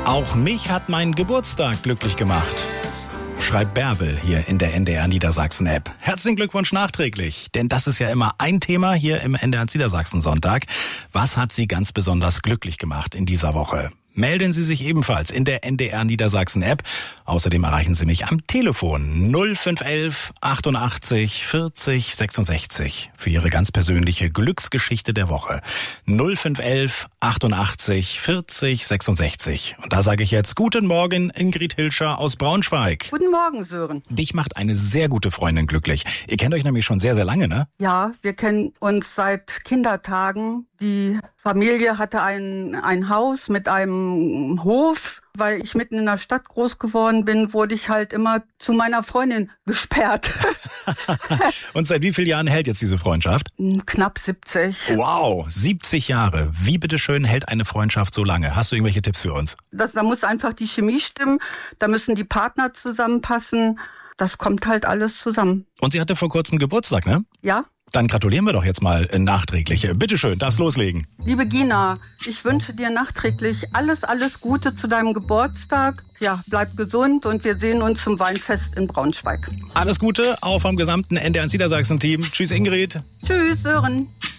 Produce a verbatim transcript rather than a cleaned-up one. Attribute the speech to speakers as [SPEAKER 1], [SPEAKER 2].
[SPEAKER 1] Auch mich hat mein Geburtstag glücklich gemacht. Schreibt Bärbel hier in der N D R Niedersachsen-App. Herzlichen Glückwunsch nachträglich, denn das ist ja immer ein Thema hier im N D R Niedersachsen Sonntag. Was hat Sie ganz besonders glücklich gemacht in dieser Woche? Melden Sie sich ebenfalls in der N D R Niedersachsen-App. Außerdem erreichen Sie mich am Telefon null fünf elf achtundachtzig vierzig sechsundsechzig für Ihre ganz persönliche Glücksgeschichte der Woche. null fünf elf achtundachtzig vierzig sechsundsechzig. Und da sage ich jetzt guten Morgen, Ingrid Hilscher aus Braunschweig.
[SPEAKER 2] Guten Morgen, Sören.
[SPEAKER 1] Dich macht eine sehr gute Freundin glücklich. Ihr kennt euch nämlich schon sehr, sehr lange, ne?
[SPEAKER 2] Ja, wir kennen uns seit Kindertagen. Die Familie hatte ein, ein Haus mit einem Hof. Weil ich mitten in der Stadt groß geworden bin, wurde ich halt immer zu meiner Freundin gesperrt.
[SPEAKER 1] Und seit wie vielen Jahren hält jetzt diese Freundschaft?
[SPEAKER 2] Knapp siebzig.
[SPEAKER 1] Wow, siebzig Jahre. Wie bitteschön hält eine Freundschaft so lange? Hast du irgendwelche Tipps für uns?
[SPEAKER 2] Das, da muss einfach die Chemie stimmen, da müssen die Partner zusammenpassen. Das kommt halt alles zusammen.
[SPEAKER 1] Und sie hatte vor kurzem Geburtstag, ne?
[SPEAKER 2] Ja.
[SPEAKER 1] Dann gratulieren wir doch jetzt mal nachträglich. Bitteschön, darfst loslegen.
[SPEAKER 2] Liebe Gina, ich wünsche dir nachträglich alles, alles Gute zu deinem Geburtstag. Ja, bleib gesund und wir sehen uns zum Weinfest in Braunschweig.
[SPEAKER 1] Alles Gute, auch vom gesamten N D R Niedersachsen-Team. Tschüss Ingrid.
[SPEAKER 2] Tschüss Sören.